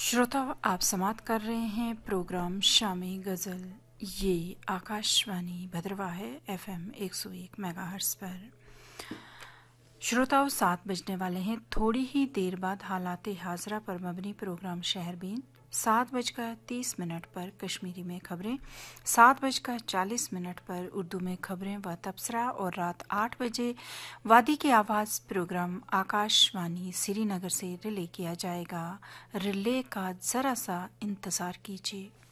श्रोताओं, आप समाप्त कर रहे हैं प्रोग्राम शामी गज़ल। ये आकाशवाणी भद्रवाह है FM 101 मेगाहर्ट्ज़ पर। श्रोताओं, 7 बजने वाले हैं। थोड़ी ही देर बाद हालात हाजरा पर मबनी प्रोग्राम शहरबीन 7:30 पर कश्मीरी में खबरें, 7:40 पर उर्दू में खबरें व तबसरा, और रात 8 बजे वादी की आवाज़ प्रोग्राम आकाशवाणी श्रीनगर से रिले किया जाएगा। रिले का ज़रा सा इंतज़ार कीजिए।